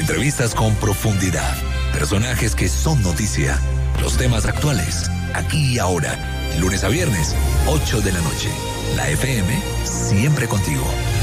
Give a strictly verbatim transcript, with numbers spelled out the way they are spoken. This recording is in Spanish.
Entrevistas con profundidad. Personajes que son noticia. Los temas actuales. Aquí y ahora. Lunes a viernes, ocho de la noche. La F M, siempre contigo.